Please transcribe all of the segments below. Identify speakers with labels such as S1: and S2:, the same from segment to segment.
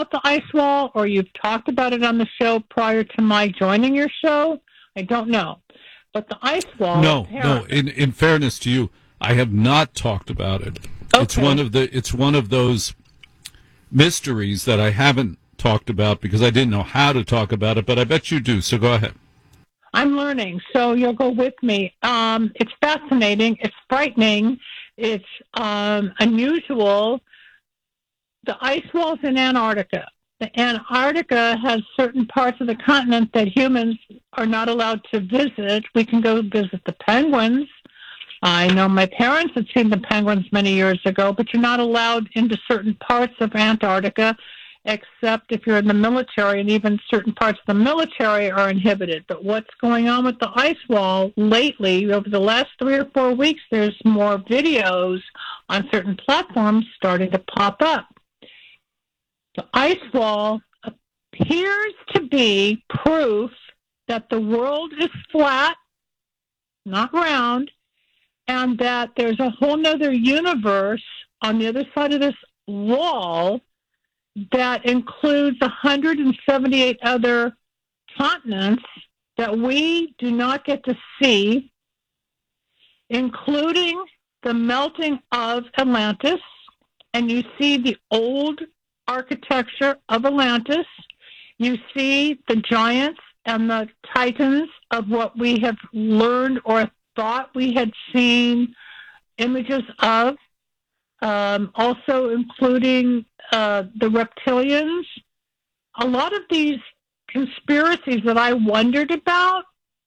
S1: about the ice wall, or you've talked about it on the show prior to my joining your show. I don't know. But the ice wall...
S2: No. In fairness to you, I have not talked about it.
S1: Okay.
S2: It's one of those mysteries that I haven't talked about because I didn't know how to talk about it, but I bet you do, so go ahead.
S1: I'm learning, so you'll go with me. It's fascinating. It's frightening. It's unusual. The ice wall's in Antarctica. The Antarctica has certain parts of the continent that humans are not allowed to visit. We can go visit the penguins. I know my parents had seen the penguins many years ago, but you're not allowed into certain parts of Antarctica except if you're in the military, and even certain parts of the military are inhibited. But what's going on with the ice wall lately, over the last 3 or 4 weeks, there's more videos on certain platforms starting to pop up. The ice wall appears to be proof that the world is flat, not round, and that there's a whole nother universe on the other side of this wall that includes 178 other continents that we do not get to see, including the melting of Atlantis. And you see the old architecture of Atlantis. You see the giants and the titans of what we have learned or thought we had seen images of. Also including the reptilians. A lot of these conspiracies that I wondered about,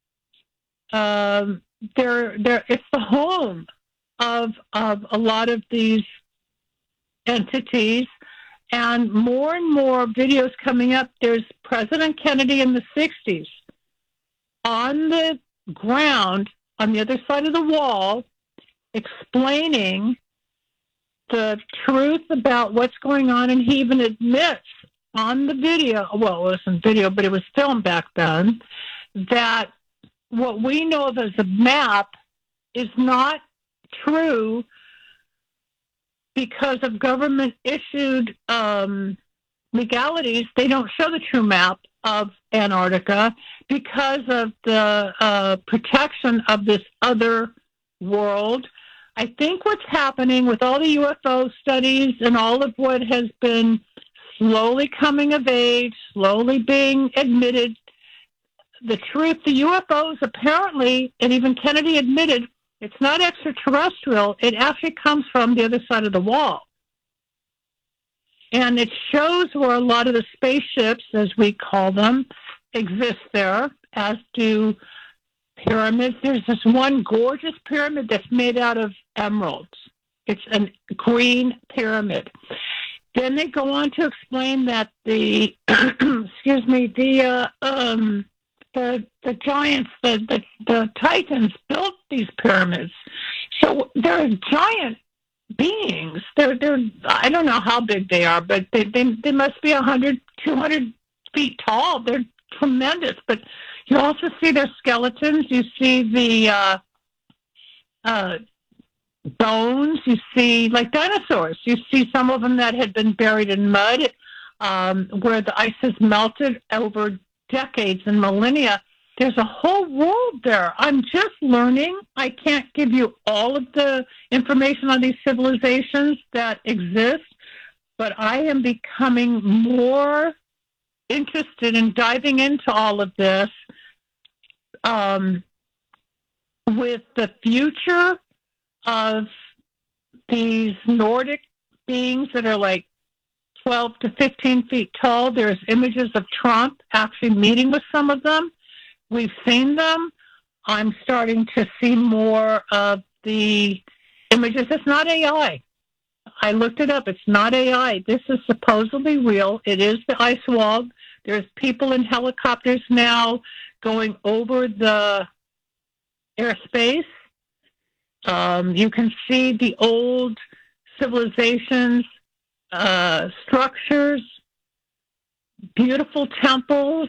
S1: it's the home of a lot of these entities, and more videos coming up. There's President Kennedy in the 60s on the ground on the other side of the wall explaining the truth about what's going on, and he even admits on the video, well, it wasn't video, but it was filmed back then, that what we know of as a map is not true because of government-issued legalities. They don't show the true map of Antarctica because of the protection of this other world. I think what's happening with all the UFO studies and all of what has been slowly coming of age, slowly being admitted, the truth, the UFOs apparently, and even Kennedy admitted, it's not extraterrestrial. It actually comes from the other side of the wall. And it shows where a lot of the spaceships, as we call them, exist there, as do pyramids. There's this one gorgeous pyramid that's made out of emeralds. It's a green pyramid. Then they go on to explain that the the giants, the titans built these pyramids. So they're giant beings. They're I don't know how big they are, but they must be 100, 200 feet tall. They're tremendous. But you also see their skeletons. You see the bones. You see, like dinosaurs. You see some of them that had been buried in mud, where the ice has melted over decades and millennia. There's a whole world there. I'm just learning. I can't give you all of the information on these civilizations that exist, but I am becoming more interested in diving into all of this with the future of these Nordic beings that are like 12 to 15 feet tall. There's images of Trump actually meeting with some of them. We've seen them. I'm starting to see more of the images. It's not AI. I looked it up. It's not AI. This is supposedly real. It is the ice wall. There's people in helicopters now going over the airspace. You can see the old civilizations, structures, beautiful temples,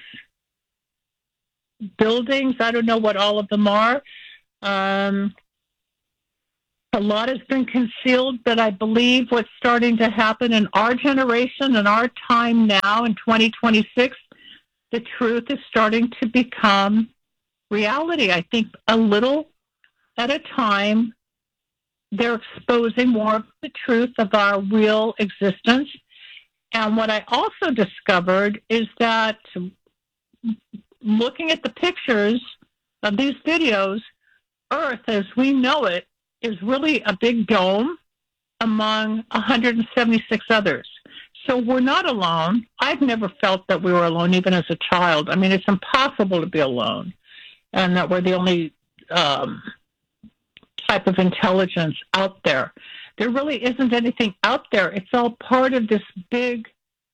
S1: buildings. I don't know what all of them are. A lot has been concealed, but I believe what's starting to happen in our generation and our time now in 2026, the truth is starting to become reality. I think a little at a time, they're exposing more of the truth of our real existence. And what I also discovered is that looking at the pictures of these videos, Earth as we know it is really a big dome among 176 others. So we're not alone. I've never felt that we were alone, even as a child. I mean, it's impossible to be alone, and that we're the only type of intelligence out there. There really isn't anything out there. It's all part of this big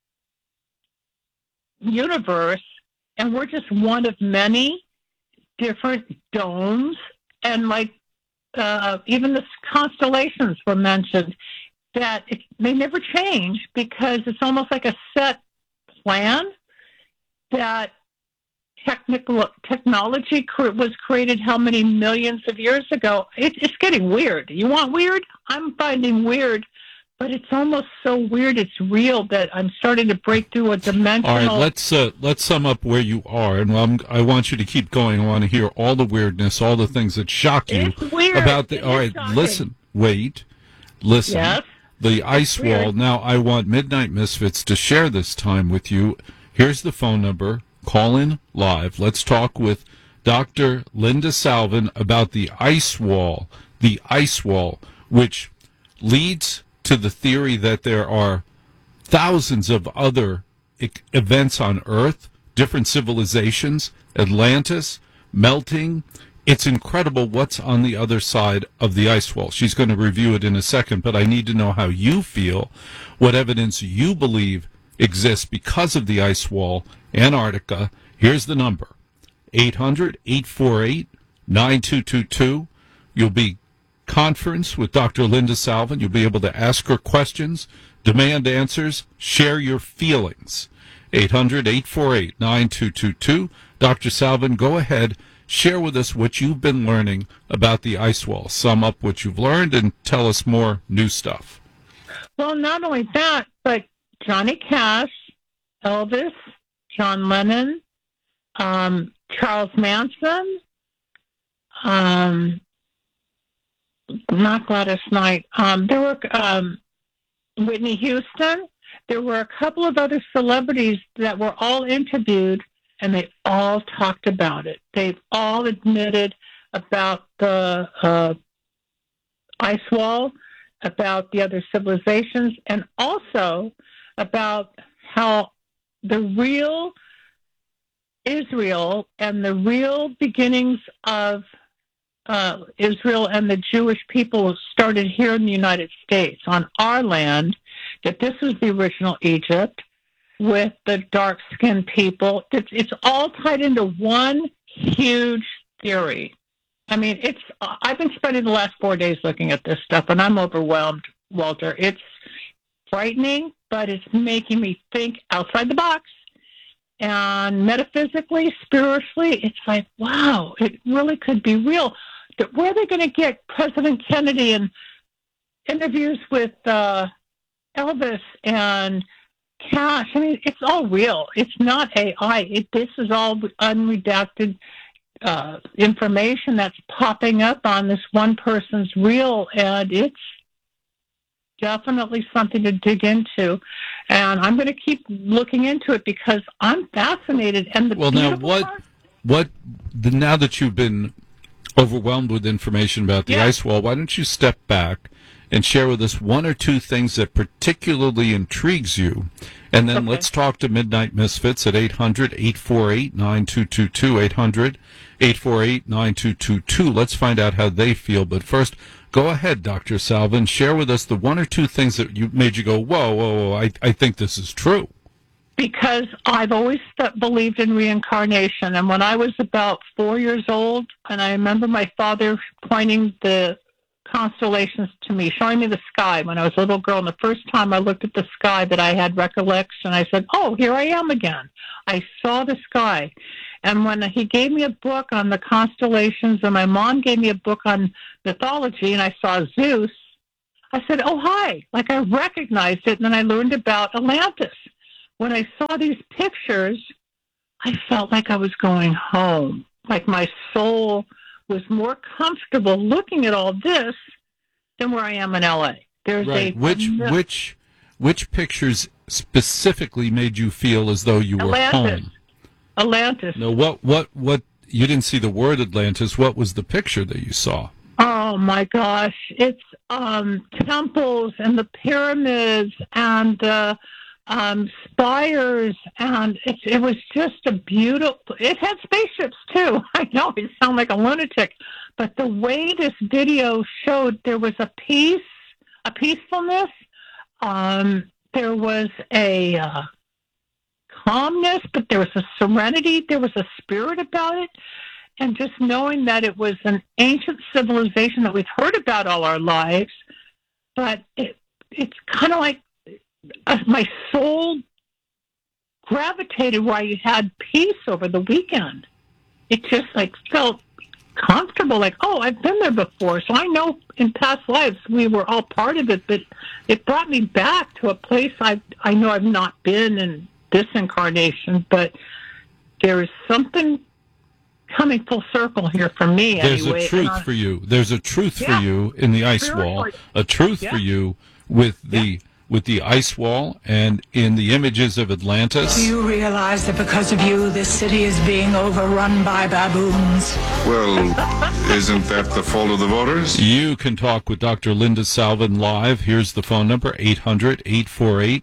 S1: universe, and we're just one of many different domes. And like even the constellations were mentioned, that they never change because it's almost like a set plan that technology was created how many millions of years ago. It's getting weird. You want weird? I'm finding weird, but it's almost so weird it's real that I'm starting to break through a dimensional...
S2: All right, let's sum up where you are, and I want you to keep going. I want to hear all the weirdness, all the things that shock you about the... All right, listen. Yes? The ice wall. Now, I want Midnight Misfits to share this time with you. Here's the phone number. Call in live. Let's talk with Dr. Linda Salvin about the ice wall. The ice wall, which leads to the theory that there are thousands of other events on Earth, different civilizations, Atlantis, melting. It's incredible what's on the other side of the ice wall. She's going to review it in a second, but I need to know how you feel, what evidence you believe exists because of the ice wall, Antarctica. Here's the number, 800-848-9222. You'll be conference with Dr. Linda Salvin. You'll be able to ask her questions, demand answers, share your feelings. 800-848-9222. Dr. Salvin, go ahead. Share with us what you've been learning about the ice wall. Sum up what you've learned and tell us more new stuff.
S1: Well, not only that, but Johnny Cash, Elvis, John Lennon, Charles Manson, not Gladys Knight. There were Whitney Houston. There were a couple of other celebrities that were all interviewed, and they all talked about it. They've all admitted about the ice wall, about the other civilizations, and also about how the real Israel and the real beginnings of Israel and the Jewish people started here in the United States, on our land, that this was the original Egypt with the dark-skinned people. It's all tied into one huge theory. I mean, I've been spending the last 4 days looking at this stuff, and I'm overwhelmed, Walter. It's frightening, but it's making me think outside the box. And metaphysically, spiritually, it's like, wow, it really could be real. Where are they going to get President Kennedy and interviews with Elvis and Cash? I mean, it's all real. It's not AI. This is all unredacted information that's popping up on this one person's reel, and it's definitely something to dig into. And I'm going to keep looking into it because I'm fascinated. And
S2: now that you've been overwhelmed with information about the ice wall, why don't you step back and share with us one or two things that particularly intrigues you, and then let's talk to Midnight Misfits at 800-848-9222, 800-848-9222. Let's find out how they feel. But first, go ahead, Dr. Salvin. Share with us the one or two things that made you go, whoa, I think this is true.
S1: Because I've always believed in reincarnation. And when I was about 4 years old, and I remember my father pointing the constellations to me, showing me the sky when I was a little girl. And the first time I looked at the sky that I had recollection, I said, oh, here I am again. I saw the sky. And when he gave me a book on the constellations, and my mom gave me a book on mythology, and I saw Zeus, I said, oh, hi. Like, I recognized it, and then I learned about Atlantis. When I saw these pictures, I felt like I was going home. Like my soul was more comfortable looking at all this than where I am in L.A. There's
S2: right. Which pictures specifically made you feel as though you were home?
S1: Atlantis.
S2: No, what? You didn't see the word Atlantis. What was the picture that you saw?
S1: Oh my gosh! It's temples and the pyramids and the spires, and it was just a beautiful. It had spaceships too. I know I sound like a lunatic, but the way this video showed, there was a peacefulness. There was a calmness, but there was a serenity. There was a spirit about it. And just knowing that it was an ancient civilization that we've heard about all our lives, but it's kind of like my soul gravitated where you had peace over the weekend. It just like felt comfortable, like, oh, I've been there before, so I know in past lives we were all part of it, but it brought me back to a place I know I've not been in this incarnation, but there is something coming full circle here for me.
S2: There's
S1: anyway.
S2: a truth for you. There's a truth for you in the ice wall, a truth for you with the ice wall and in the images of Atlantis.
S3: Do you realize that because of you, this city is being overrun by baboons?
S4: Well, isn't that the fault of the voters?
S2: You can talk with Dr. Linda Salvin live. Here's the phone number, 800-848-9222,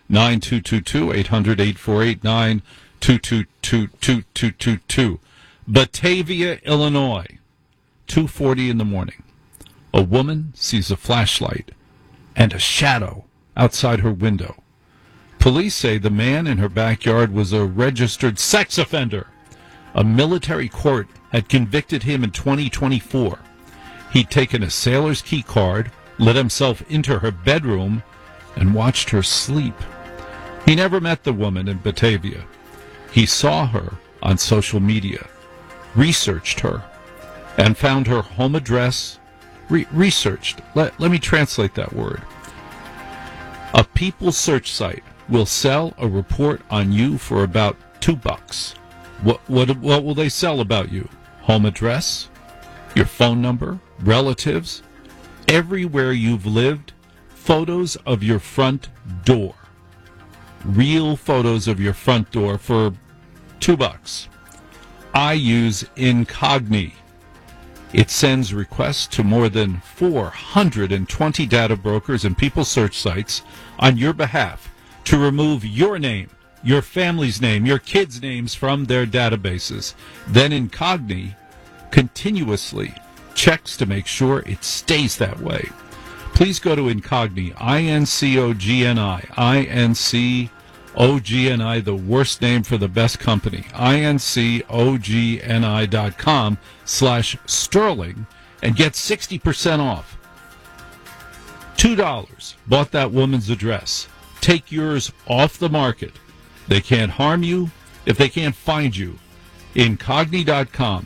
S2: 800-848-9222. Batavia, Illinois, 2:40 in the morning. A woman sees a flashlight and a shadow outside her window. Police say the man in her backyard was a registered sex offender. A military court had convicted him in 2024. He'd taken a sailor's key card, let himself into her bedroom, and watched her sleep. He never met the woman in Batavia. He saw her on social media, researched her, and found her home address. Researched. Let me translate that word. A People search site will sell a report on you for about $2. What will they sell about you? Home address, your phone number, relatives, everywhere you've lived, photos of your front door. Real photos of your front door for $2. I use Incogni. It sends requests to more than 420 data brokers and people search sites on your behalf to remove your name, your family's name, your kids' names from their databases. Then Incogni continuously checks to make sure it stays that way. Please go to Incogni, INCOGNI, INCOGNI, the worst name for the best company, INCOGNI.com/Sterling, and get 60% off. $2. Bought that woman's address. Take yours off the market. They can't harm you if they can't find you. Incogni.com,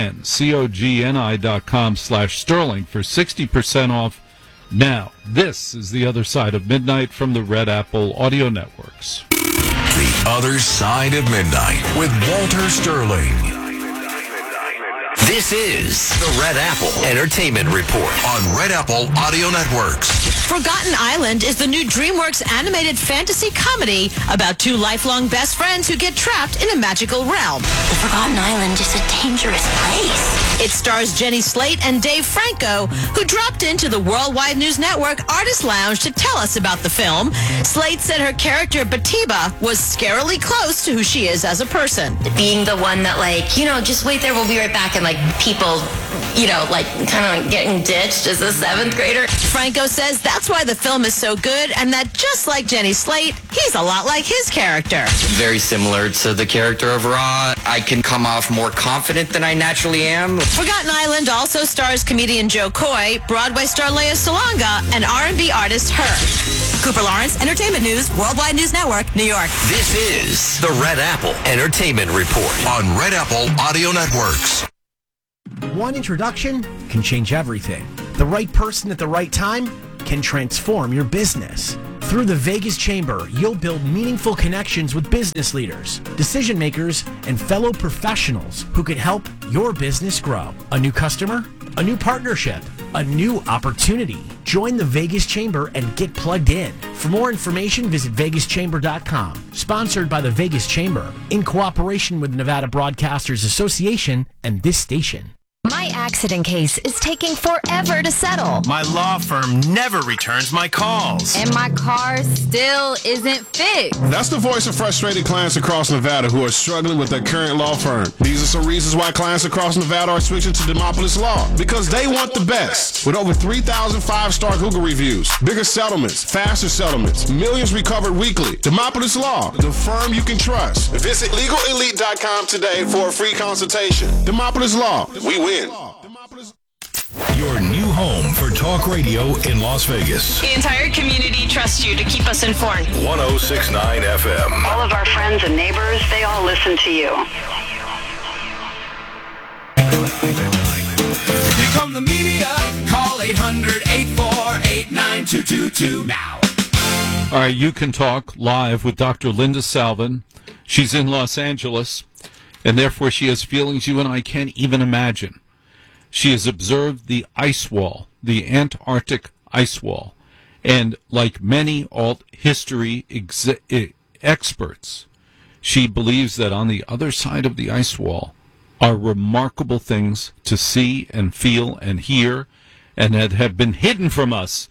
S2: INCOGNI.com/Sterling for 60% off now. This is The Other Side of Midnight from the Red Apple Audio Networks.
S5: The Other Side of Midnight with Walter Sterling. This is the Red Apple Entertainment Report on Red Apple Audio Networks.
S6: Forgotten Island is the new DreamWorks animated fantasy comedy about two lifelong best friends who get trapped in a magical realm.
S7: The Forgotten Island is a dangerous place.
S6: It stars Jenny Slate and Dave Franco, who dropped into the Worldwide News Network Artist Lounge to tell us about the film. Slate said her character, Batiba, was scarily close to who she is as a person.
S7: Being the one that, just wait there, we'll be right back, and, people, kind of getting ditched as a 7th grader.
S6: Franco says that's why the film is so good, and that just like Jenny Slate, he's a lot like his character.
S8: Very similar to the character of Ra. I can come off more confident than I naturally am.
S6: Forgotten Island also stars comedian Joe Coy, Broadway star Lea Salonga, and R&B artist Her. Cooper Lawrence, Entertainment News, Worldwide News Network, New York.
S5: This is the Red Apple Entertainment Report on Red Apple Audio Networks.
S9: One introduction can change everything. The right person at the right time can transform your business. Through the Vegas Chamber, you'll build meaningful connections with business leaders, decision makers, and fellow professionals who can help your business grow. A new customer, a new partnership, a new opportunity. Join the Vegas Chamber and get plugged in. For more information, visit vegaschamber.com. Sponsored by the Vegas Chamber, in cooperation with Nevada Broadcasters Association and this station.
S10: My accident case is taking forever to settle.
S11: My law firm never returns my calls.
S12: And my car still isn't fixed.
S4: That's the voice of frustrated clients across Nevada who are struggling with their current law firm. These are some reasons why clients across Nevada are switching to Demopolis Law. Because they want the best. With over 3,000 5-star Google reviews, bigger settlements, faster settlements, millions recovered weekly. Demopolis Law, the firm you can trust. Visit LegalElite.com today for a free consultation. Demopolis Law, we win.
S13: Your new home for talk radio in Las Vegas.
S14: The entire community trusts you to keep us informed.
S13: 106.9 FM.
S15: All of our friends and neighbors, they all listen to you.
S16: Here come the media. Call 800-848-9222 now.
S2: All right, you can talk live with Dr. Linda Salvin. She's in Los Angeles, and therefore she has feelings you and I can't even imagine. She has observed the ice wall, the Antarctic ice wall, and like many alt history experts, she believes that on the other side of the ice wall are remarkable things to see and feel and hear, and that have been hidden from us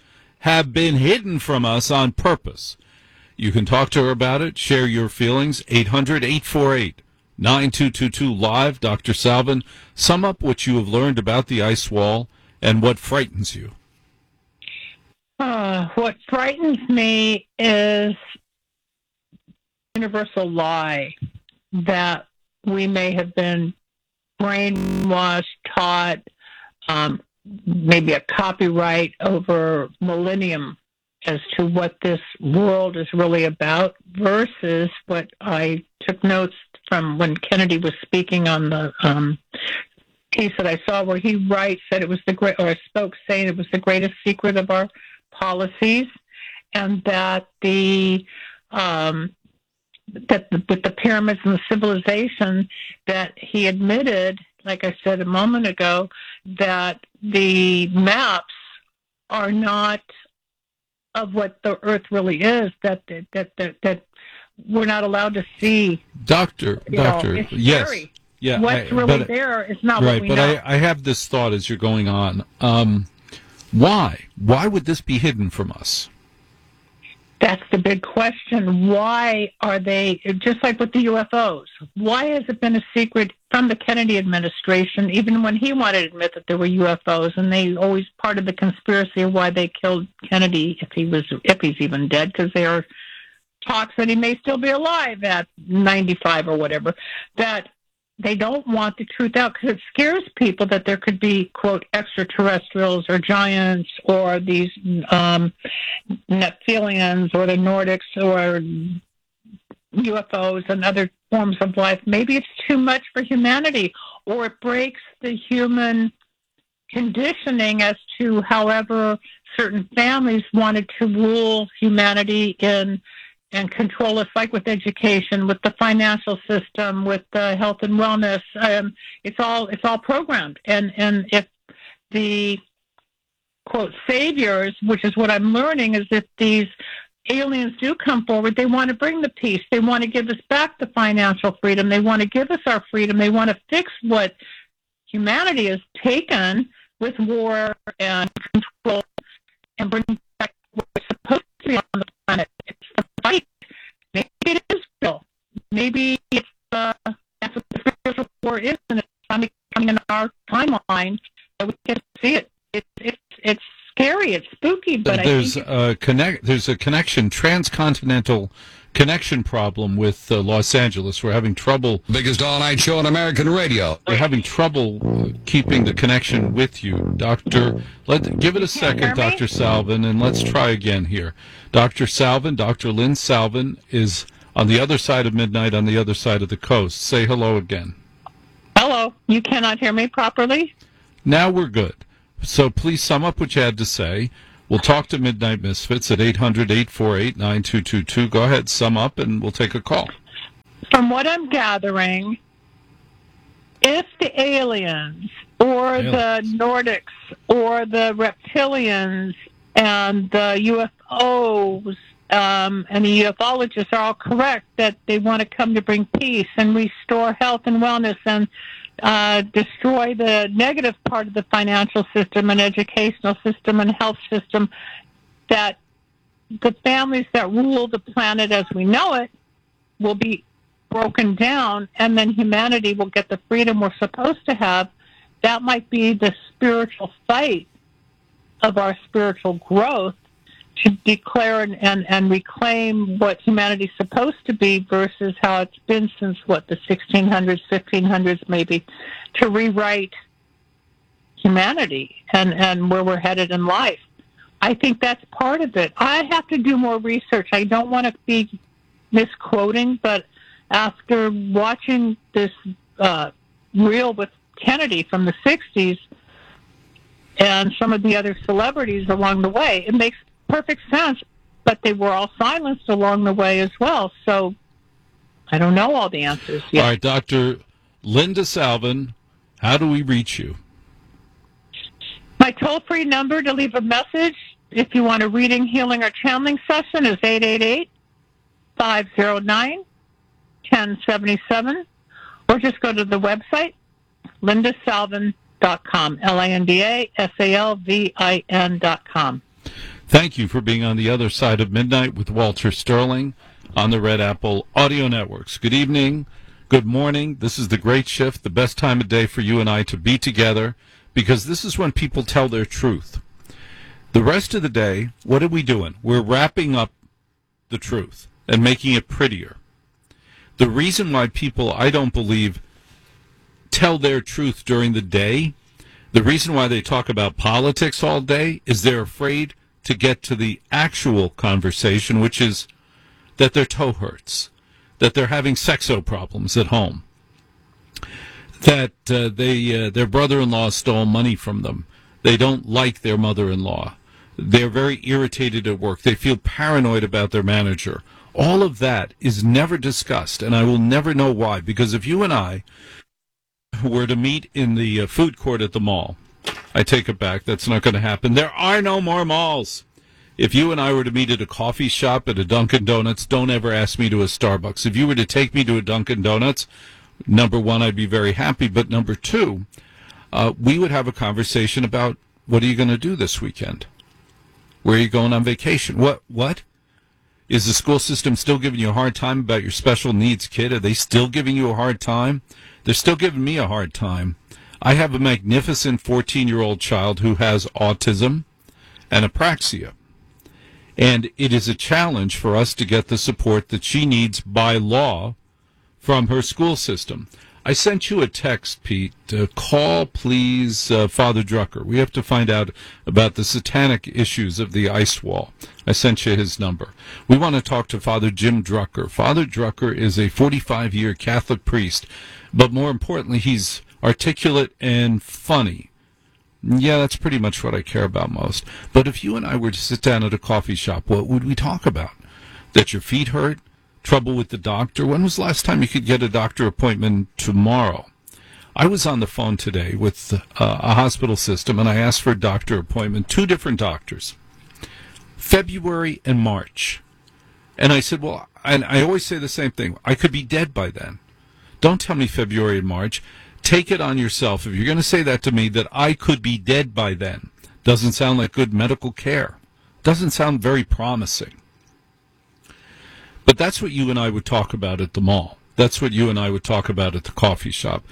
S2: on purpose. You can talk to her about it, share your feelings, 800-848-9222 live. Dr. Salvin, sum up what you have learned about the ice wall and what frightens you.
S1: What frightens me is universal lie that we may have been brainwashed, taught, maybe a copyright over millennium as to what this world is really about versus what I took notes from when Kennedy was speaking on the piece that I saw where he said it was spoke saying it was the greatest secret of our policies, and that with the pyramids and the civilization, that he admitted, like I said a moment ago, that the maps are not of what the Earth really is, that we're not allowed to see.
S2: Doctor,
S1: it's
S2: yes.
S1: Scary.
S2: Yeah,
S1: what's really there is not what we know.
S2: Right, but I have this thought as you're going on. Why? Why would this be hidden from us?
S1: That's the big question. Why are they, just like with the UFOs, why has it been a secret from the Kennedy administration, even when he wanted to admit that there were UFOs, and they always part of the conspiracy of why they killed Kennedy if he's even dead, because there are talks that he may still be alive at 95 or whatever, that they don't want the truth out because it scares people that there could be, quote, extraterrestrials or giants or these Nephilians or the Nordics or UFOs and other forms of life. Maybe it's too much for humanity, or it breaks the human conditioning as to however certain families wanted to rule humanity and control us, like with education, with the financial system, with health and wellness. It's all programmed. And if the, quote, saviors, which is what I'm learning, is if these aliens do come forward, they want to bring the peace. They want to give us back the financial freedom. They want to give us our freedom. They want to fix what humanity has taken with war and control and bring back what's supposed to be on the planet. It's the fight. Maybe it is real. Maybe it's that's what the spiritual war is, and it's coming in our timeline that we can see it. It's scary. It's spooky, but
S2: there's a connection, transcontinental connection problem with Los Angeles. We're having trouble.
S17: Biggest all-night show on American radio.
S2: We're having trouble keeping the connection with you, Doctor. Give it a second, Dr. Salvin, and let's try again here. Dr. Salvin, Dr. Lynn Salvin is on the other side of midnight, on the other side of the coast. Say hello again.
S1: Hello. You cannot hear me properly?
S2: Now we're good. So please sum up what you had to say. We'll talk to Midnight Misfits at 800-848-9222. Go ahead, sum up, and we'll take a call.
S1: From what I'm gathering, if the aliens or the Nordics or the reptilians and the UFOs and the ufologists are all correct that they want to come to bring peace and restore health and wellness and destroy the negative part of the financial system and educational system and health system, that the families that rule the planet as we know it will be broken down, and then humanity will get the freedom we're supposed to have. That might be the spiritual fight of our spiritual growth, to declare and reclaim what humanity's supposed to be versus how it's been since, the 1600s, 1500s maybe, to rewrite humanity and where we're headed in life. I think that's part of it. I have to do more research. I don't want to be misquoting, but after watching this reel with Kennedy from the 60s and some of the other celebrities along the way, it makes perfect sense, but they were all silenced along the way as well. So I don't know all the answers yet.
S2: All right, Dr. Linda Salvin, how do we reach you?
S1: My toll-free number to leave a message if you want a reading, healing, or channeling session is 888-509-1077, or just go to the website, lindasalvin.com, LindaSalvin.com.
S2: Thank you for being on the other side of midnight with Walter Sterling on the Red Apple Audio Networks. Good evening, good morning. This is the great shift, the best time of day for you and I to be together, because this is when people tell their truth. The rest of the day, what are we doing? We're wrapping up the truth and making it prettier. The reason why people, I don't believe, tell their truth during the day, the reason why they talk about politics all day, is they're afraid to get to the actual conversation, which is that their toe hurts, that they're having sexo problems at home, that their brother-in-law stole money from them, they don't like their mother-in-law, they're very irritated at work, they feel paranoid about their manager. All of that is never discussed, and I will never know why, because if you and I were to meet in the food court at the mall, I take it back. That's not going to happen. There are no more malls. If you and I were to meet at a coffee shop, at a Dunkin' Donuts, don't ever ask me to a Starbucks. If you were to take me to a Dunkin' Donuts, number one, I'd be very happy. But number two, we would have a conversation about, what are you going to do this weekend? Where are you going on vacation? What? Is the school system still giving you a hard time about your special needs kid? Are they still giving you a hard time? They're still giving me a hard time. I have a magnificent 14-year-old child who has autism and apraxia. And it is a challenge for us to get the support that she needs by law from her school system. I sent you a text, Pete. Call, please, Father Drucker. We have to find out about the satanic issues of the ice wall. I sent you his number. We want to talk to Father Jim Drucker. Father Drucker is a 45-year Catholic priest, but more importantly, he's articulate and funny. Yeah, that's pretty much what I care about most. But if you and I were to sit down at a coffee shop, what would we talk about? That your feet hurt? Trouble with the doctor? When was the last time you could get a doctor appointment tomorrow? I was on the phone today with a hospital system, and I asked for a doctor appointment, 2 different doctors, February and March. And I said, well, and I always say the same thing, I could be dead by then. Don't tell me February and March. Take it on yourself. If you're going to say that to me, that I could be dead by then, doesn't sound like good medical care. Doesn't sound very promising. But that's what you and I would talk about at the mall. That's what you and I would talk about at the coffee shop.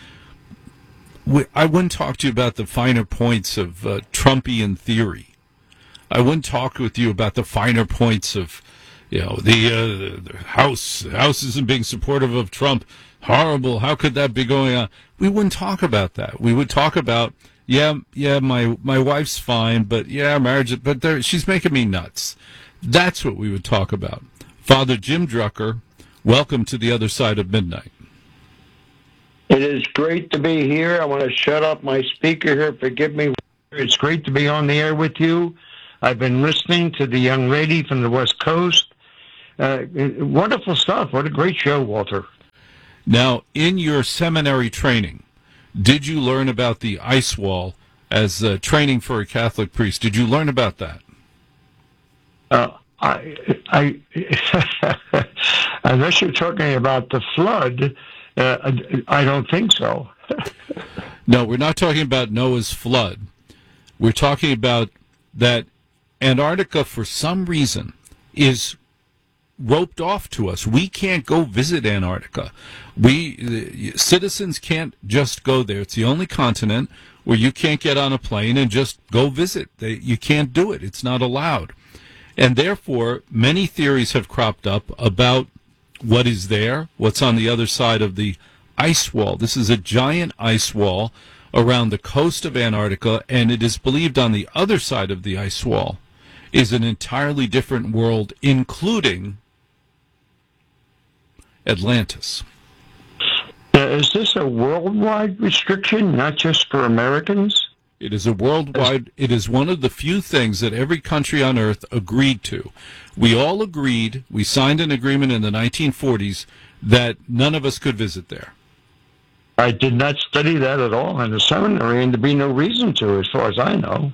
S2: I wouldn't talk to you about the finer points of Trumpian theory. I wouldn't talk with you about the finer points of, the House isn't being supportive of Trump. Horrible. How could that be going on? We wouldn't talk about that. We would talk about, my wife's fine, but marriage, but she's making me nuts. That's what we would talk about. Father Jim Drucker, welcome to the other side of midnight.
S18: It is great to be here. I want to shut up my speaker here. Forgive me. It's great to be on the air with you. I've been listening to the young lady from the West Coast. Wonderful stuff. What a great show, Walter.
S2: Now, in your seminary training, did you learn about the ice wall as training for a Catholic priest? Did you learn about that?
S18: Unless you're talking about the flood, I don't think so.
S2: No, we're not talking about Noah's flood. We're talking about that Antarctica, for some reason, is roped off to us. We can't go visit Antarctica. Citizens can't just go there. It's the only continent where you can't get on a plane and just go visit. You can't do it. It's not allowed. And therefore, many theories have cropped up about what is there, what's on the other side of the ice wall. This is a giant ice wall around the coast of Antarctica, and it is believed on the other side of the ice wall is an entirely different world, including Atlantis.
S18: Is this a worldwide restriction, not just for Americans?
S2: It is a worldwide, it is one of the few things that every country on earth agreed to. We all agreed, we signed an agreement in the 1940s that none of us could visit there.
S18: I did not study that at all in the seminary, and there'd be no reason to, as far as I know.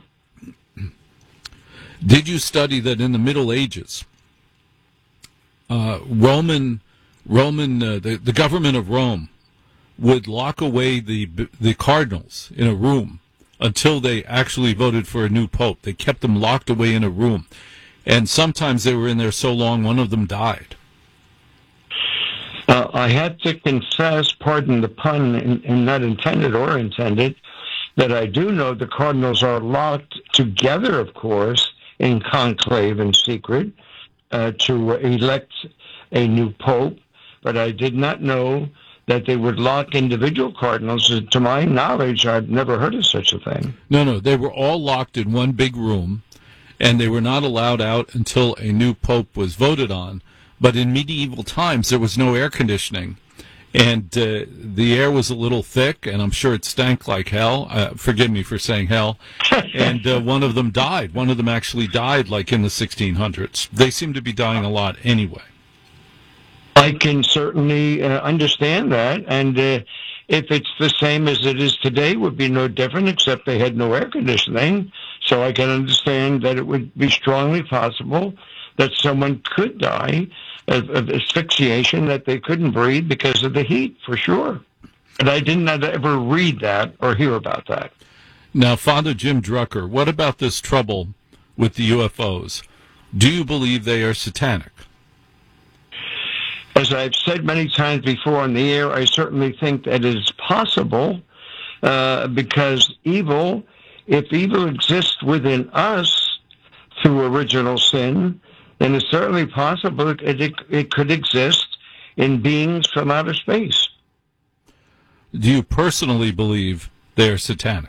S2: Did you study that in the Middle Ages, the government of Rome would lock away the cardinals in a room until they actually voted for a new pope? They kept them locked away in a room. And sometimes they were in there so long, one of them died.
S18: I have to confess, pardon the pun, and not intended or intended, that I do know the cardinals are locked together, of course, in conclave in secret to elect a new pope. But I did not know that they would lock individual cardinals. To my knowledge, I've never heard of such a thing.
S2: No, they were all locked in one big room, and they were not allowed out until a new pope was voted on. But in medieval times, there was no air conditioning, and the air was a little thick, and I'm sure it stank like hell. Forgive me for saying hell. And one of them died. One of them actually died, like in the 1600s. They seem to be dying a lot anyway.
S18: I can certainly understand that, and if it's the same as it is today, it would be no different, except they had no air conditioning. So I can understand that it would be strongly possible that someone could die of asphyxiation, that they couldn't breathe because of the heat, for sure. But I did not ever read that or hear about that.
S2: Now, Father Jim Drucker, what about this trouble with the UFOs? Do you believe they are satanic?
S18: As I've said many times before on the air, I certainly think that it is possible because evil, if evil exists within us through original sin, then it's certainly possible it could exist in beings from outer space.
S2: Do you personally believe they are satanic?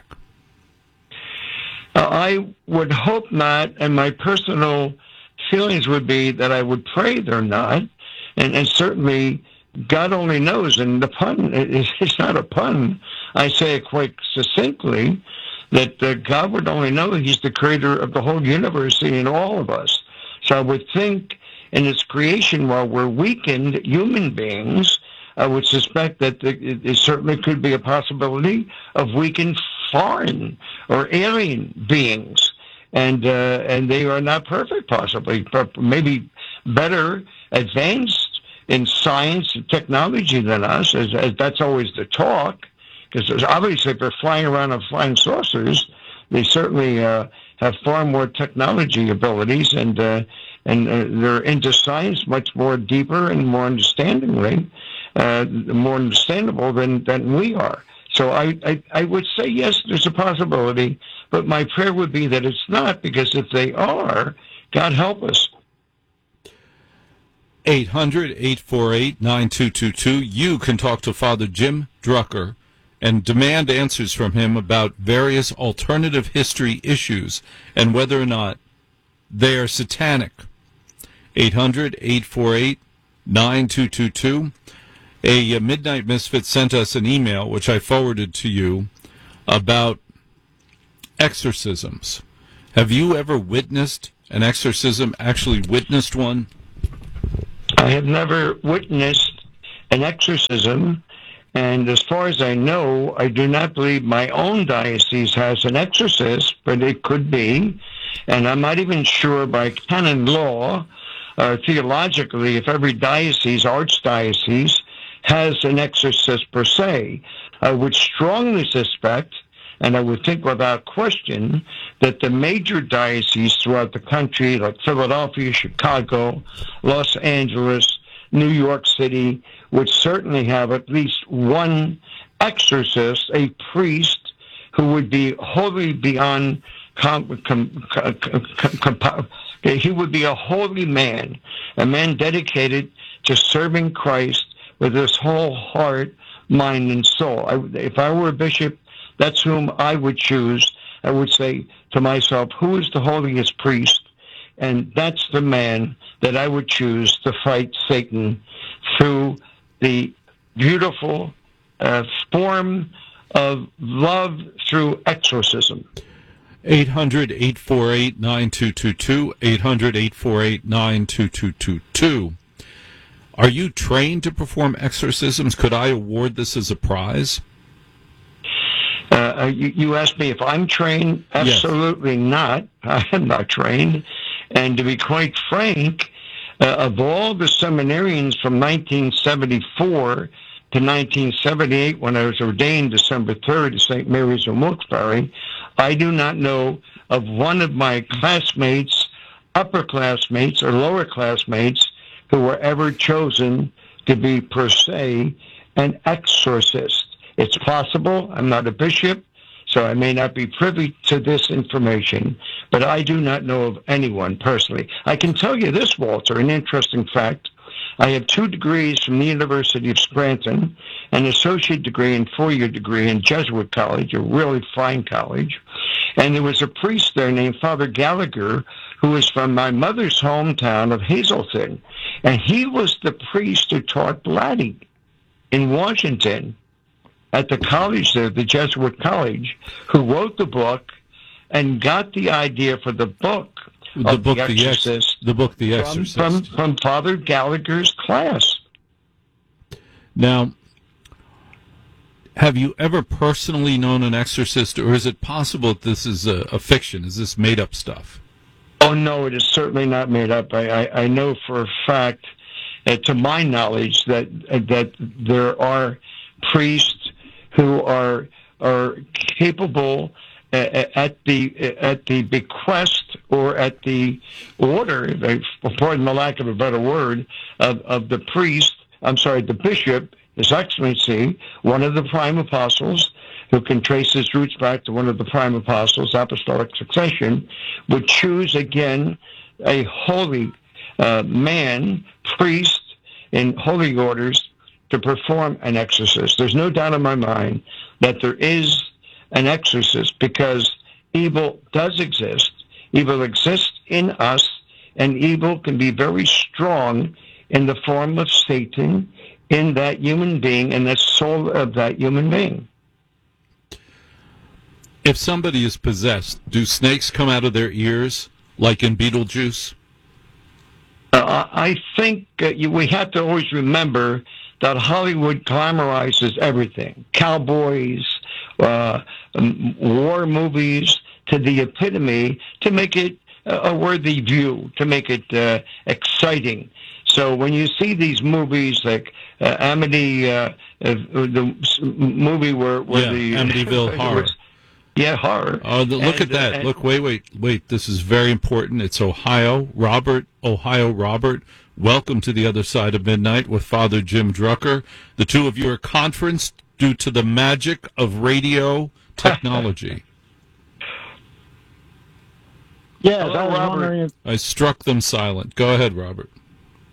S18: I would hope not, and my personal feelings would be that I would pray they're not. And certainly, God only knows, and the pun, it's not a pun, I say it quite succinctly, that God would only know He's the creator of the whole universe and all of us. So I would think in its creation, while we're weakened human beings, I would suspect that it certainly could be a possibility of weakened foreign or alien beings. And they are not perfect, possibly, but maybe better advanced in science and technology than us, as that's always the talk, because obviously if they're flying around on flying saucers, they certainly have far more technology abilities, and they're into science much more deeper and more understandable than we are. So I would say, yes, there's a possibility, but my prayer would be that it's not, because if they are, God help us.
S2: 800-848-9222. You can talk to Father Jim Drucker and demand answers from him about various alternative history issues and whether or not they are satanic. 800-848-9222. A Midnight Misfit sent us an email, which I forwarded to you, about exorcisms. Have you ever witnessed an exorcism, actually witnessed one?
S18: I have never witnessed an exorcism, and as far as I know, I do not believe my own diocese has an exorcist, but it could be. And I'm not even sure by canon law, theologically, if every diocese, archdiocese, has an exorcist per se. I would strongly suspect, and I would think without question, that the major dioceses throughout the country, like Philadelphia, Chicago, Los Angeles, New York City, would certainly have at least one exorcist, a priest, who would be wholly beyond he would be a holy man, a man dedicated to serving Christ with his whole heart, mind, and soul. If I were a bishop, that's whom I would choose. I would say to myself, who is the holiest priest? And that's the man that I would choose to fight Satan through the beautiful form of love through exorcism.
S2: 800-848-9222, 800-848-9222. Are you trained to perform exorcisms? Could I award this as a prize?
S18: You asked me if I'm trained. Absolutely yes. Not. I am not trained. And to be quite frank, of all the seminarians from 1974 to 1978, when I was ordained December 3rd at St. Mary's in Wilkes-Barre, I do not know of one of my classmates, upper classmates or lower classmates, who were ever chosen to be, per se, an exorcist. It's possible. I'm not a bishop, so I may not be privy to this information, but I do not know of anyone personally. I can tell you this, Walter, an interesting fact. I have 2 degrees from the University of Scranton, an associate degree and 4-year degree in Jesuit College, a really fine college. And there was a priest there named Father Gallagher, who was from my mother's hometown of Hazleton. And he was the priest who taught Latin in Washington at the college there, the Jesuit College, who wrote the book and got the idea for the book. The book,
S2: The Exorcist.
S18: From Father Gallagher's class.
S2: Now, have you ever personally known an exorcist, or is it possible that this is a fiction? Is this made-up stuff?
S18: Oh, no, it is certainly not made up. I know for a fact, to my knowledge, that there are priests who are capable at the bequest or at the order, pardon the lack of a better word, of the priest, the bishop, His Excellency, one of the prime apostles, who can trace his roots back to one of the prime apostles, apostolic succession, would choose again a holy man, priest in holy orders to perform an exorcist. There's no doubt in my mind that there is an exorcist, because evil does exist. Evil exists in us, and evil can be very strong in the form of Satan in that human being and the soul of that human being.
S2: If somebody is possessed, do snakes come out of their ears like in Beetlejuice?
S18: I think we have to always remember that Hollywood glamorizes everything. Cowboys, war movies, to the epitome, to make it a worthy view, to make it exciting. So when you see these movies like Amity, the movie where the
S2: Amityville Horror.
S18: Horror.
S2: Look at that. Look, wait. This is very important. It's Ohio. Ohio Robert. Welcome to the other side of midnight with Father Jim Drucker. The two of you are conferenced due to the magic of radio technology.
S19: Yes, I was wondering if...
S2: I struck them silent. Go ahead, Robert.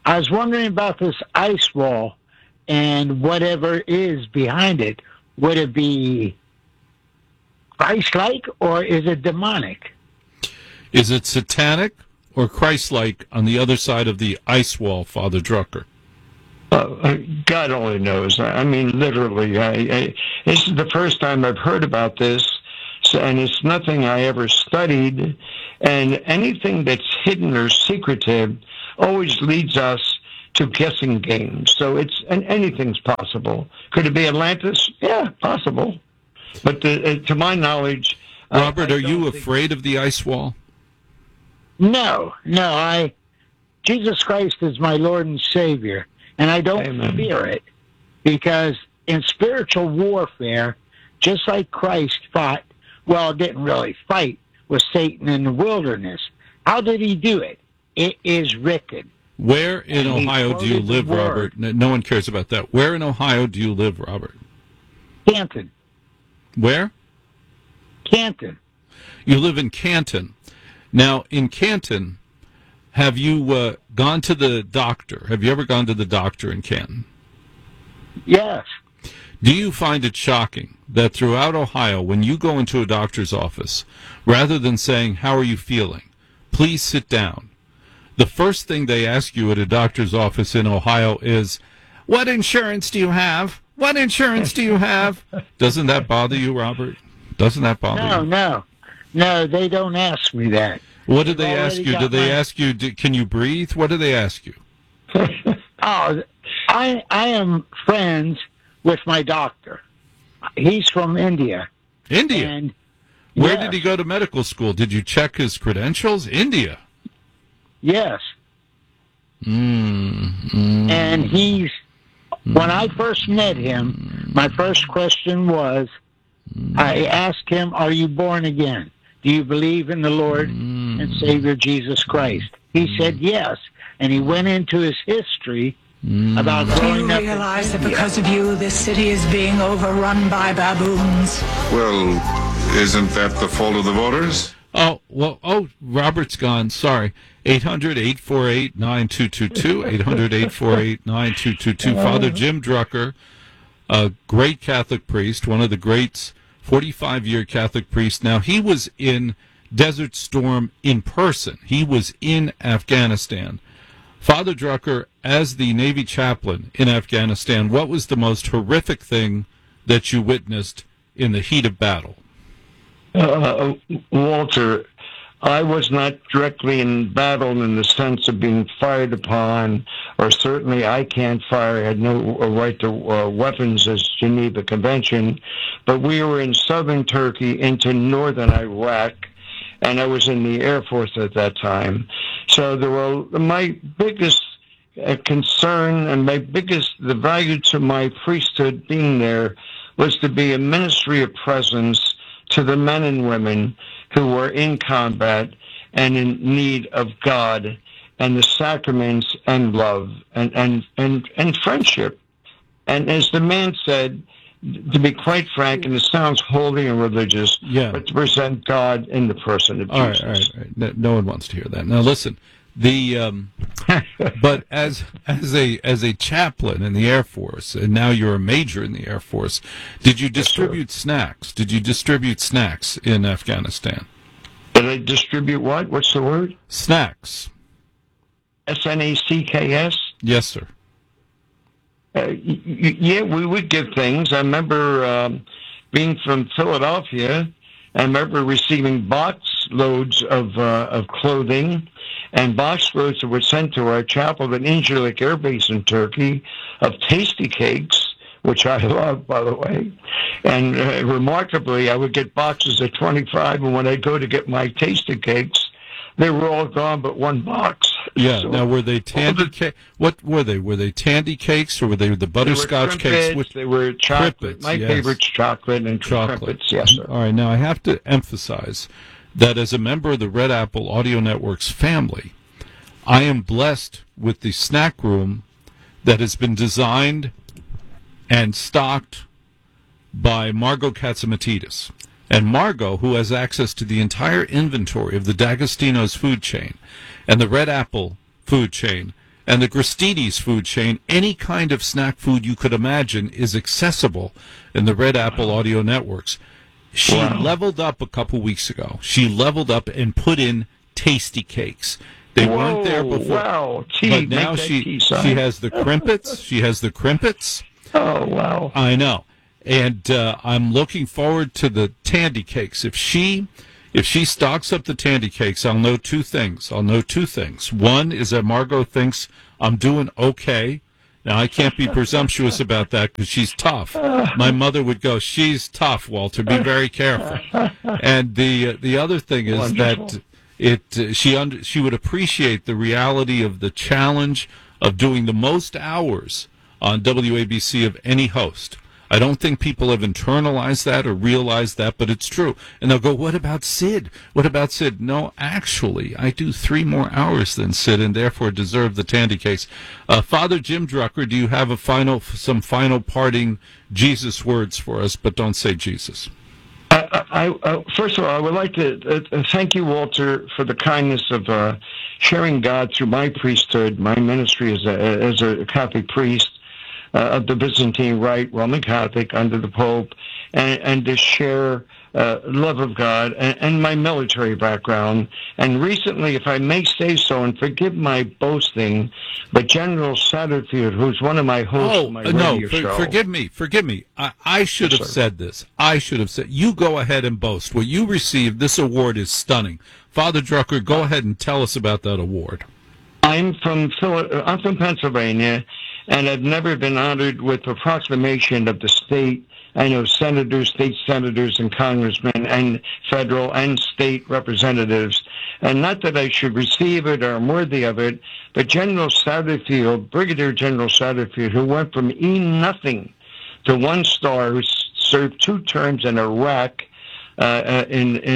S19: I was wondering about this ice wall and whatever is behind it. Would it be Christ-like or is it demonic?
S2: Is it satanic or Christ-like on the other side of the ice wall, Father Drucker?
S18: God only knows. I mean, literally. This is the first time I've heard about this, and it's nothing I ever studied. And anything that's hidden or secretive always leads us to guessing games. So anything's possible. Could it be Atlantis? Yeah, possible. But to my knowledge...
S2: Robert, are you afraid of the ice wall?
S19: No. Jesus Christ is my Lord and Savior, and I don't fear it, because in spiritual warfare, just like Christ fought, well, didn't really fight with Satan in the wilderness. How did he do it? It is written.
S2: Where in Ohio do you live, Robert? No one cares about that. Where in Ohio do you live, Robert?
S19: Canton.
S2: Where?
S19: Canton.
S2: You live in Canton. Now, in Canton, have you gone to the doctor? Have you ever gone to the doctor in Canton?
S19: Yes.
S2: Do you find it shocking that throughout Ohio, when you go into a doctor's office, rather than saying, "How are you feeling? Please sit down," the first thing they ask you at a doctor's office in Ohio is, "What insurance do you have? What insurance do you have?" Doesn't that bother you, Robert? Doesn't that bother you?
S19: No, they don't ask me that.
S2: What do they ask you? Do they ask you, can you breathe? What do they ask you?
S19: I am friends with my doctor. He's from India.
S2: India?
S19: And
S2: where did he go to medical school? Did you check his credentials? India?
S19: Yes. And when I first met him, my first question was, I asked him, "Are you born again? Do you believe in the Lord and Savior Jesus Christ?" He said yes, and he went into his history about growing up.
S3: Do you realize that because of you, this city is being overrun by baboons?
S20: Well, isn't that the fault of the voters?
S2: Robert's gone. Sorry. 800-848-9222, 800-848-9222. Father Jim Drucker, a great Catholic priest, one of the greats, 45-year Catholic priest. Now, he was in Desert Storm in person. He was in Afghanistan. Father Drucker, as the Navy chaplain in Afghanistan, what was the most horrific thing that you witnessed in the heat of battle?
S18: Walter, I was not directly in battle in the sense of being fired upon, or certainly I can't fire. I had no right to weapons as Geneva Convention, but we were in southern Turkey into northern Iraq, and I was in the Air Force at that time. So my biggest concern and the value to my priesthood being there was to be a ministry of presence to the men and women who were in combat and in need of God and the sacraments and love and friendship. And as the man said, to be quite frank, and it sounds holy and religious, but to present God in the person of Jesus.
S2: All right. No one wants to hear that. Now listen, but as a chaplain in the Air Force, and now you're a major in the Air Force, did you distribute snacks? Did you distribute snacks in Afghanistan?
S18: Did I distribute what? What's the word?
S2: Snacks.
S18: SNACKS?
S2: Yes, sir.
S18: Yeah, we would give things. I remember being from Philadelphia. I remember receiving box loads of clothing and box loads that were sent to our chapel at Incirlik Air Base in Turkey of tasty cakes, which I love, by the way. And remarkably, I would get boxes of 25, and when I go to get my tasty cakes, they were all gone but one box.
S2: Yeah. So, now, were they tandy cakes? What were they? Were they tandy cakes, or were they the butterscotch cakes?
S18: They were chocolate. My favorite's chocolate and crimpets. Yes, sir.
S2: All right. Now, I have to emphasize that as a member of the Red Apple Audio Network's family, I am blessed with the snack room that has been designed and stocked by Margot Katzimatidis. And Margot, who has access to the entire inventory of the D'Agostino's food chain and the Red Apple food chain, and the Gristedes food chain, any kind of snack food you could imagine is accessible in the Red Apple Audio Networks. She leveled up a couple weeks ago. She leveled up and put in Tasty Cakes. They weren't there before.
S18: Wow.
S2: But now she has the Krimpets. She has the Krimpets.
S18: Oh, wow.
S2: I know. And I'm looking forward to the Tandy Cakes. If she stocks up the Tandy Cakes, I'll know two things. One is that Margot thinks I'm doing okay. Now, I can't be presumptuous about that because she's tough. My mother would go, she's tough, Walter. Be very careful. And the other thing is that she would appreciate the reality of the challenge of doing the most hours on WABC of any host. I don't think people have internalized that or realized that, but it's true. And they'll go, what about Sid? What about Sid? No, actually, I do 3 more hours than Sid and therefore deserve the Tandy Cakes. Father Jim Drucker, do you have some final parting Jesus words for us, but don't say Jesus?
S18: First of all, I would like to thank you, Walter, for the kindness of sharing God through my priesthood, my ministry as a Catholic priest of the Byzantine Rite, Roman Catholic, under the Pope, and to share love of God and my military background. And recently, if I may say so, and forgive my boasting, but General Satterfield, who's one of my hosts on my radio show.
S2: Forgive me. I should have said this. I should have said, you go ahead and boast. What you received, this award is stunning. Father Drucker, go ahead and tell us about that award.
S18: I'm from Pennsylvania, and I've never been honored with the proclamation of the state. I know senators, state senators, and congressmen, and federal and state representatives. And not that I should receive it or I'm worthy of it, but General Satterfield, Brigadier General Satterfield, who went from E-nothing to 1 star, who served 2 terms in Iraq as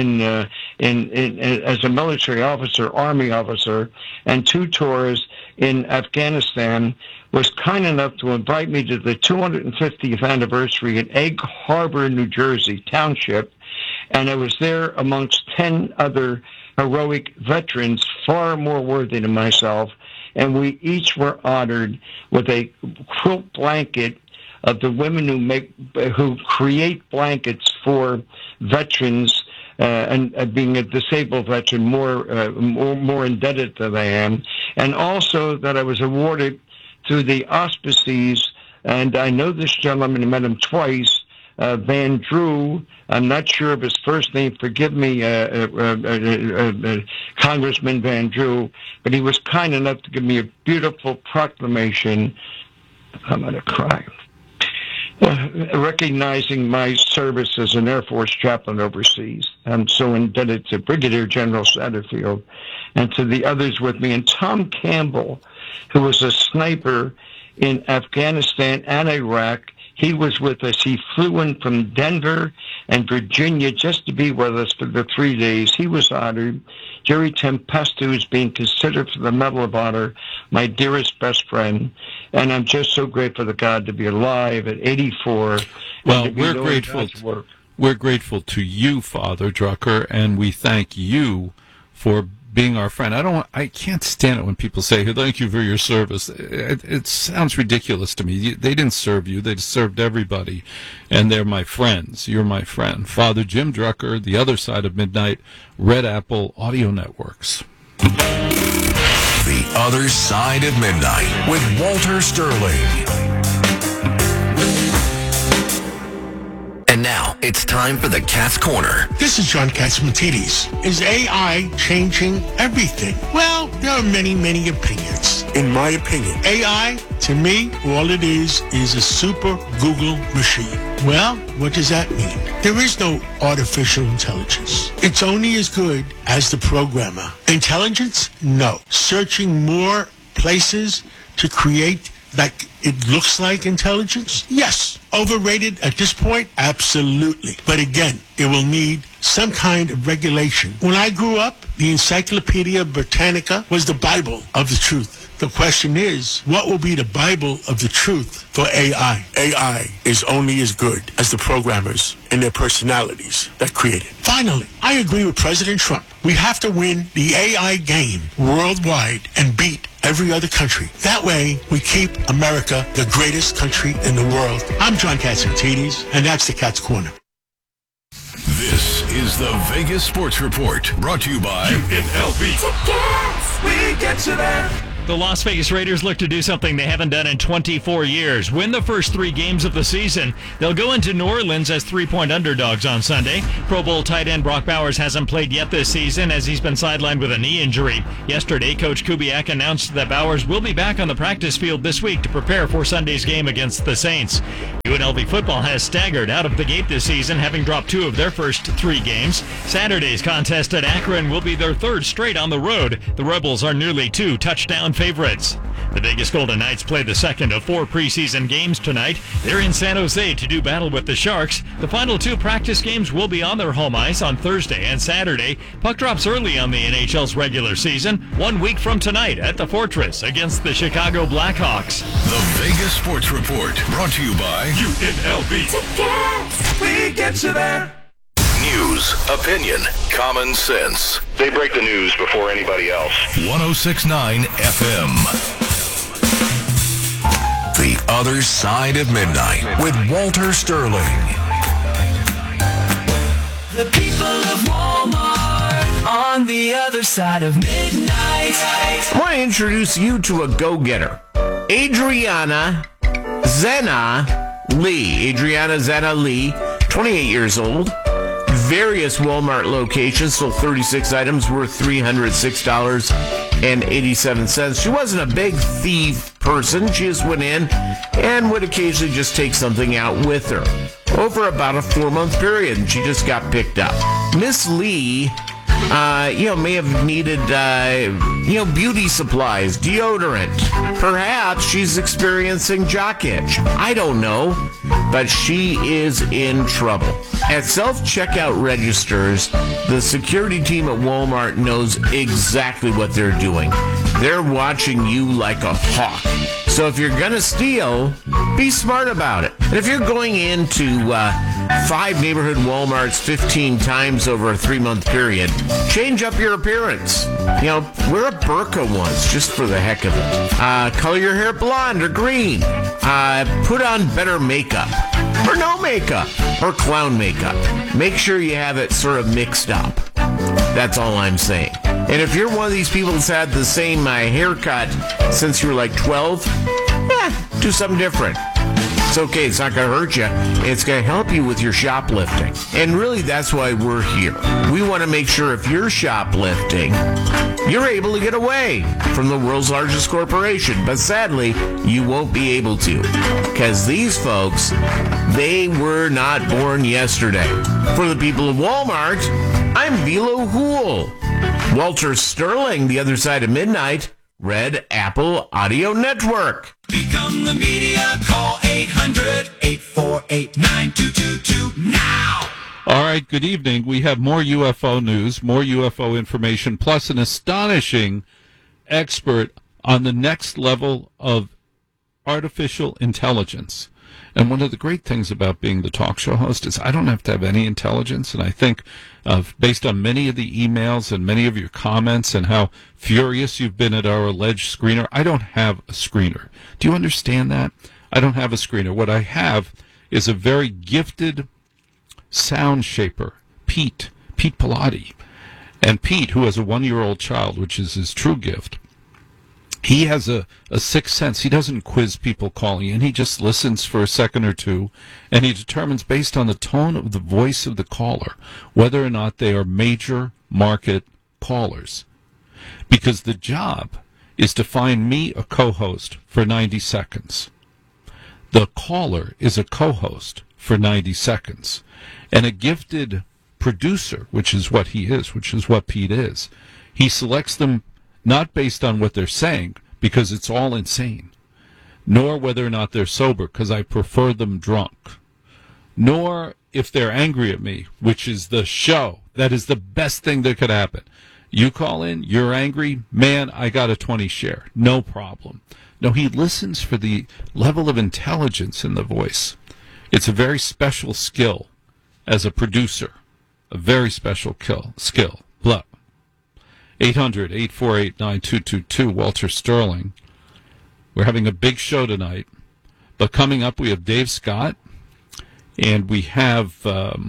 S18: a military officer, Army officer, and 2 tours in Afghanistan, was kind enough to invite me to the 250th anniversary at Egg Harbor, New Jersey Township, and I was there amongst 10 other heroic veterans, far more worthy than myself, and we each were honored with a quilt blanket of the women who create blankets for veterans, and being a disabled veteran, more indebted than I am, and also that I was awarded through the auspices, and I know this gentleman, I met him twice, Van Drew. I'm not sure of his first name. Forgive me, Congressman Van Drew, but he was kind enough to give me a beautiful proclamation. I'm going to cry. Recognizing my service as an Air Force chaplain overseas. I'm so indebted to Brigadier General Satterfield and to the others with me, and Tom Campbell, who was a sniper in Afghanistan and Iraq. He was with us. He flew in from Denver and Virginia just to be with us for the 3 days. He was honored. Jerry Tempestu is being considered for the Medal of Honor, my dearest best friend. And I'm just so grateful to God to be alive at 84.
S2: Well, we're grateful. We're grateful to you, Father Drucker, and we thank you for being our friend. I can't stand it when people say, thank you for your service. It sounds ridiculous to me. They didn't serve you. They served everybody. And they're my friends. You're my friend. Father Jim Drucker, The Other Side of Midnight, Red Apple Audio Networks.
S5: The Other Side of Midnight with Walter Sterling. And now, it's time for the Cat's Corner.
S21: This is John Catsimatidis. Is AI changing everything? Well, there are many, many opinions. In my opinion, AI, to me, all it is a super Google machine. Well, what does that mean? There is no artificial intelligence. It's only as good as the programmer. Intelligence? No. Searching more places to create like it looks like intelligence? Yes. Overrated at this point? Absolutely. But again, it will need some kind of regulation. When I grew up, the Encyclopedia Britannica was the Bible of the truth. The question is, what will be the Bible of the truth for AI? AI is only as good as the programmers and their personalities that create it. Finally, I agree with President Trump. We have to win the AI game worldwide and beat every other country. That way, we keep America the greatest country in the world. I'm John Catsimatidis, and that's the Cat's Corner.
S13: This is the Vegas Sports Report, brought to you by
S16: UNLV. Tickets! We get you there.
S7: The Las Vegas Raiders look to do something they haven't done in 24 years. Win the first 3 games of the season. They'll go into New Orleans as 3-point underdogs on Sunday. Pro Bowl tight end Brock Bowers hasn't played yet this season as he's been sidelined with a knee injury. Yesterday, Coach Kubiak announced that Bowers will be back on the practice field this week to prepare for Sunday's game against the Saints. UNLV football has staggered out of the gate this season, having dropped 2 of their first 3 games. Saturday's contest at Akron will be their 3rd straight on the road. The Rebels are nearly 2 touchdown favorites. The Vegas Golden Knights play the second of 4 preseason games tonight. They're in San Jose to do battle with the Sharks. The final 2 practice games will be on their home ice on Thursday and Saturday. Puck drops early on the NHL's regular season, 1 week from tonight at the Fortress against the Chicago Blackhawks.
S13: The Vegas Sports Report, brought to you by
S16: UNLV. Tickets! We get you there.
S13: News, opinion, common sense.
S22: They break the news before anybody else.
S13: 106.9 FM.
S5: The Other Side of Midnight with Walter Sterling.
S16: The people of Walmart on the other side of midnight.
S23: I want to introduce you to a go-getter. Adriana Zena Lee. Adriana Zena Lee, 28 years old. Various Walmart locations sold 36 items worth $306.87. She wasn't a big thief person. She just went in and would occasionally just take something out with her over about a 4-month period, and she just got picked up. Miss Lee, may have needed, beauty supplies, deodorant. Perhaps she's experiencing jock itch. I don't know, but she is in trouble. At self-checkout registers, the security team at Walmart knows exactly what they're doing. They're watching you like a hawk. So if you're going to steal, be smart about it. And if you're going into 5 neighborhood Walmarts 15 times over a 3-month period, change up your appearance. Wear a burqa once, just for the heck of it. Color your hair blonde or green. Put on better makeup. Or no makeup. Or clown makeup. Make sure you have it sort of mixed up. That's all I'm saying. And if you're one of these people that's had the same haircut since you were like 12, do something different. It's okay. It's not going to hurt you. It's going to help you with your shoplifting. And really, that's why we're here. We want to make sure if you're shoplifting, you're able to get away from the world's largest corporation. But sadly, you won't be able to. Because these folks, they were not born yesterday. For the people of Walmart, I'm Velo Hool. Walter Sterling, The Other Side of Midnight, Red Apple Audio Network.
S16: Become the media. Call 800-848-9222 now.
S2: All right, good evening. We have more UFO news, more UFO information, plus an astonishing expert on the next level of artificial intelligence. And one of the great things about being the talk show host is I don't have to have any intelligence. And I think based on many of the emails and many of your comments and how furious you've been at our alleged screener, I don't have a screener. Do you understand that? I don't have a screener. What I have is a very gifted sound shaper, Pete Pilati. And Pete, who has a 1-year-old child, which is his true gift, he has a sixth sense. He doesn't quiz people calling in. He just listens for a second or two, and he determines based on the tone of the voice of the caller whether or not they are major market callers. Because the job is to find me a co-host for 90 seconds. The caller is a co-host for 90 seconds. And a gifted producer, which is what he is, which is what Pete is, he selects them not based on what they're saying, because it's all insane, nor whether or not they're sober, because I prefer them drunk, nor if they're angry at me, which is the show, that is the best thing that could happen. You call in, you're angry, man, I got a 20 share. No problem. No, he listens for the level of intelligence in the voice. It's a very special skill as a producer. A very special skill. Blah. 800-848-9222, Walter Sterling. We're having a big show tonight. But coming up, we have Dave Scott. And we have...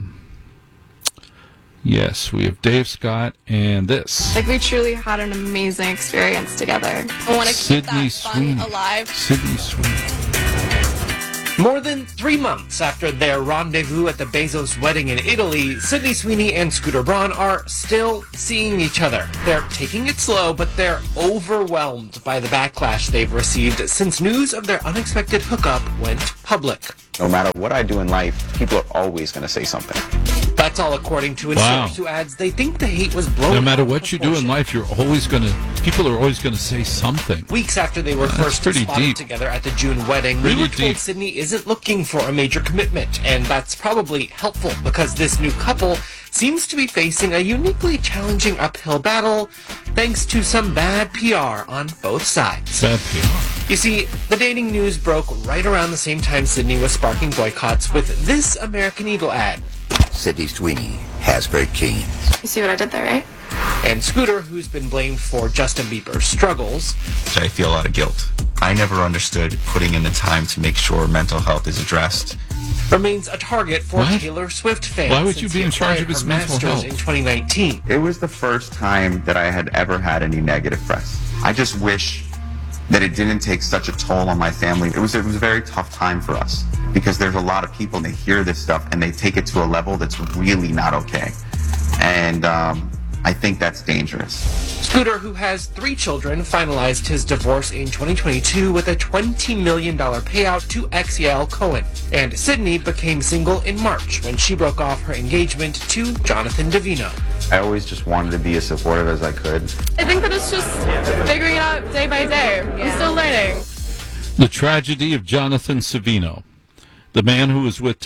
S2: Yes, we have Dave Scott and this.
S6: Like, we truly had an amazing experience together. I want to keep that fun alive.
S2: Sydney Sweeney.
S8: More than 3 months after their rendezvous at the Bezos wedding in Italy, Sydney Sweeney and Scooter Braun are still seeing each other. They're taking it slow, but they're overwhelmed by the backlash they've received since news of their unexpected hookup went public.
S9: No matter what I do in life, people are always going to say something.
S8: That's all according to a source who adds they think the hate was blown.
S2: No matter what you do in life, people are always going to say something.
S8: Weeks after they were first spotted together at the June wedding, we were told Sydney isn't looking for a major commitment, and that's probably helpful because this new couple seems to be facing a uniquely challenging uphill battle thanks to some bad PR on both sides.
S2: Bad PR.
S8: You see, the dating news broke right around the same time Sydney was sparking boycotts with this American Eagle ad.
S24: Sydney Sweeney has great genes.
S6: You see what I did there, right?
S8: And Scooter, who's been blamed for Justin Bieber's struggles.
S9: I feel a lot of guilt. I never understood putting in the time to make sure mental health is addressed.
S8: Remains a target for Taylor Swift fans.
S2: Why would you be in charge of his mental health?
S8: In 2019.
S9: It was the first time that I had ever had any negative press. I just wish that it didn't take such a toll on my family. It was a very tough time for us because there's a lot of people and they hear this stuff and they take it to a level that's really not okay. And I think that's dangerous.
S8: Scooter, who has 3 children, finalized his divorce in 2022 with a $20 million payout to ex Yael Cohen. And Sydney became single in March when she broke off her engagement to Jonathan Davino.
S9: I always just wanted to be as supportive as I could.
S6: I think that it's just figuring it out day by day. I'm still learning.
S2: The tragedy of Jonathan Savino, the man who was with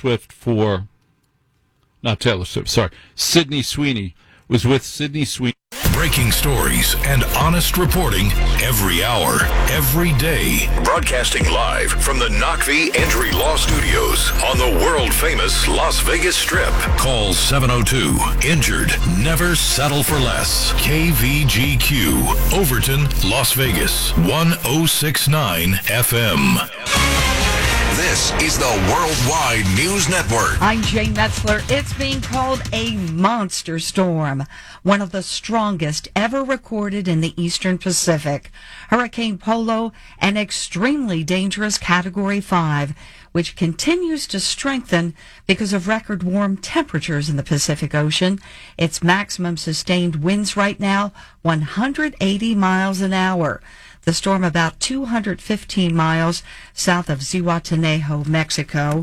S2: Sydney Sweeney, was with Sydney Sweeney.
S13: Breaking stories and honest reporting every hour, every day. Broadcasting live from the Knockvie Entry Law Studios on the world-famous Las Vegas Strip. Call 702-INJURED. Never settle for less. KVGQ, Overton, Las Vegas, 1069 FM.
S5: This is the Worldwide News Network.
S25: I'm Jane Metzler. It's being called a monster storm, one of the strongest ever recorded in the Eastern Pacific. Hurricane Polo, an extremely dangerous Category 5, which continues to strengthen because of record warm temperatures in the Pacific Ocean. Its maximum sustained winds right now, 180 miles an hour. The storm about 215 miles south of Zihuatanejo, Mexico.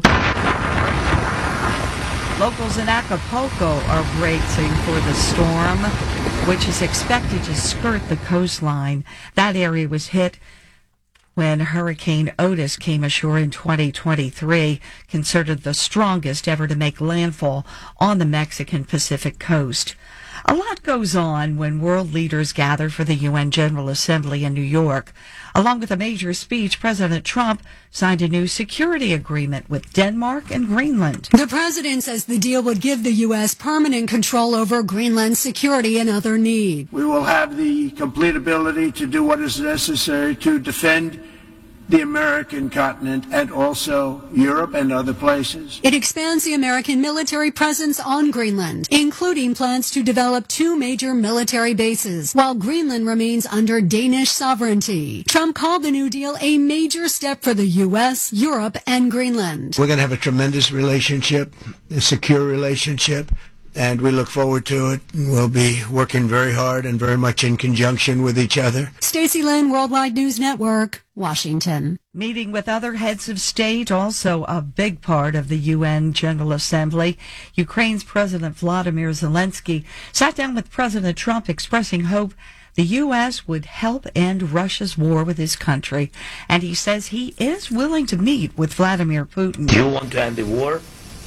S25: Locals in Acapulco are bracing for the storm, which is expected to skirt the coastline. That area was hit when Hurricane Otis came ashore in 2023, considered the strongest ever to make landfall on the Mexican Pacific coast. A lot goes on when world leaders gather for the UN General Assembly in New York. Along with a major speech, President Trump signed a new security agreement with Denmark and Greenland.
S26: The president says the deal would give the U.S. permanent control over Greenland's security and other needs.
S27: We will have the complete ability to do what is necessary to defend the American continent and also Europe and other places.
S26: It expands the American military presence on Greenland, including plans to develop 2 major military bases, while Greenland remains under Danish sovereignty. Trump called the New Deal a major step for the U.S., Europe, and Greenland.
S27: We're going to have a tremendous relationship, a secure relationship, and we look forward to it. We'll be working very hard and very much in conjunction with each other.
S26: Stacey Lynn, Worldwide News Network, Washington.
S25: Meeting with other heads of state, also a big part of the UN General Assembly. Ukraine's President Vladimir Zelensky sat down with President Trump expressing hope the U.S. would help end Russia's war with his country. And he says he is willing to meet with Vladimir Putin.
S28: Do you want to end the war?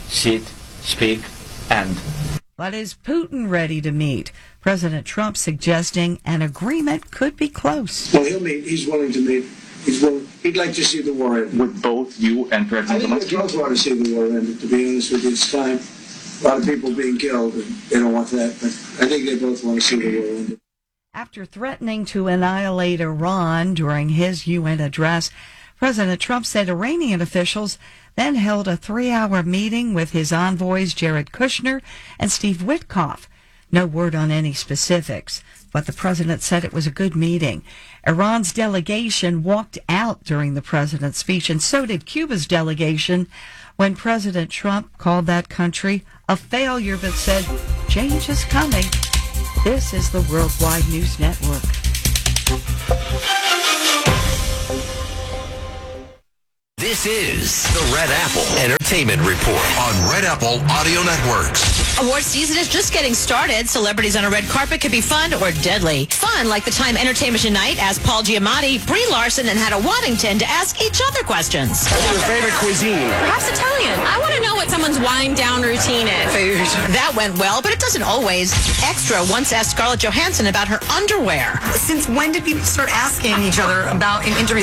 S4: sit, speak, and.
S25: But is Putin ready to meet? President Trump suggesting an agreement could be close.
S27: Well, he'll meet. He's willing to meet. He'd like to see the war end.
S9: With both you and President Zelensky?
S27: I think we both want to see the war end. To be honest with you, it's time. A lot of people being killed, and they don't want that. But I think they both want to see the war end.
S25: After threatening to annihilate Iran during his UN address, President Trump said Iranian officials then held a 3-hour meeting with his envoys Jared Kushner and Steve Witkoff. No word on any specifics, but the president said it was a good meeting. Iran's delegation walked out during the president's speech, and so did Cuba's delegation when President Trump called that country a failure but said, change is coming. This is the Worldwide News Network.
S5: This is the Red Apple Entertainment Report on Red Apple Audio Networks.
S10: Award season is just getting started. Celebrities on a red carpet could be fun or deadly. Fun, like the Time Entertainment Tonight asked Paul Giamatti, Brie Larson, and Hannah Waddington to ask each other questions.
S8: What's your favorite cuisine?
S10: Perhaps Italian. I want to know what someone's wind-down routine is. That went well, but it doesn't always. Extra once asked Scarlett Johansson about her underwear.
S11: Since when did people start asking each other about an injury?